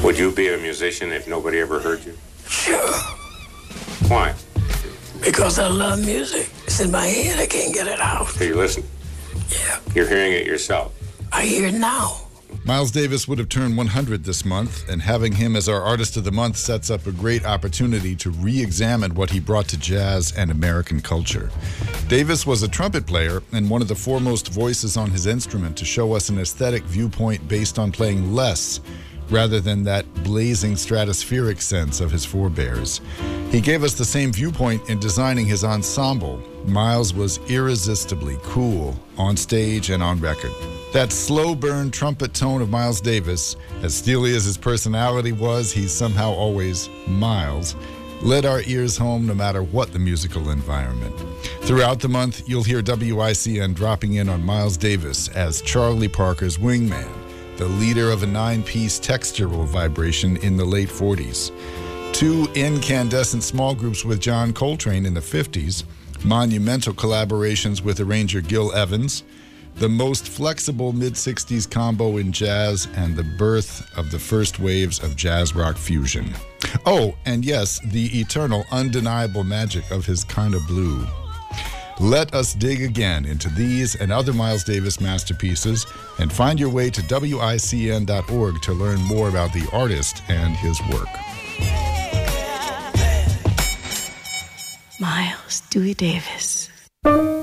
Would you be a musician if nobody ever heard you? Sure. Why? Because I love music. It's in my head. I can't get it out. So you listen? Yeah. You're hearing it yourself? I hear it now. Miles Davis would have turned 100 this month, and having him as our Artist of the Month sets up a great opportunity to re-examine what he brought to jazz and American culture. Davis was a trumpet player and one of the foremost voices on his instrument to show us an aesthetic viewpoint based on playing less rather than that blazing stratospheric sense of his forebears. He gave us the same viewpoint in designing his ensemble. Miles was irresistibly cool on stage and on record. That slow burn trumpet tone of Miles Davis, as steely as his personality was, he's somehow always Miles, led our ears home no matter what the musical environment. Throughout the month, you'll hear WICN dropping in on Miles Davis as Charlie Parker's wingman, the leader of a 9-piece textural vibration in the late 40s. 2 incandescent small groups with John Coltrane in the 50s, monumental collaborations with arranger Gil Evans, the most flexible mid-60s combo in jazz, and the birth of the first waves of jazz rock fusion. Oh, and yes, the eternal, undeniable magic of his Kind of Blue. Let us dig again into these and other Miles Davis masterpieces and find your way to WICN.org to learn more about the artist and his work. Miles Dewey Davis.